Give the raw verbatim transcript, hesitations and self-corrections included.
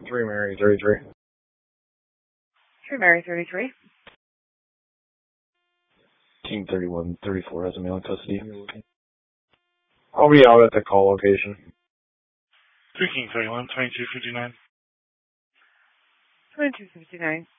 three Mary thirty-three. three Mary thirty-three. Team thirty-one thirty-four has a male in custody. I'll be out at the call location. three King thirty-one, twenty-two fifty-nine. twenty-two fifty-nine.